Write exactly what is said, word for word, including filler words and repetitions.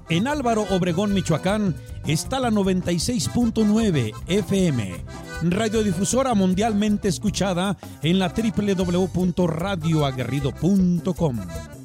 En Álvaro Obregón, Michoacán, está la noventa y seis punto nueve F M, radiodifusora mundialmente escuchada en la doble u doble u doble u punto radio aguerrido punto com.